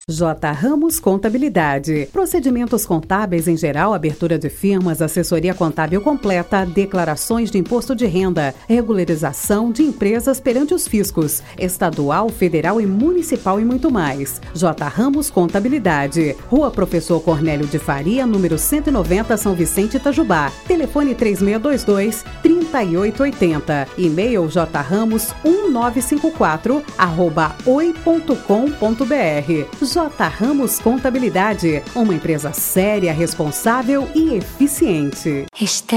J. Ramos Contabilidade. Procedimentos contábeis em geral, abertura de firmas, assessoria contábil completa, declarações de imposto de renda, regularização de empresas perante os fiscos, estadual, federal e municipal e muito mais. J. Ramos Contabilidade. Rua Professor Cornélio de Faria, número 190, São Vicente, Itajubá. Telefone 3622-3880. E-mail jramos1954@oi.com.br. J. Ramos Contabilidade, uma empresa séria, responsável e eficiente.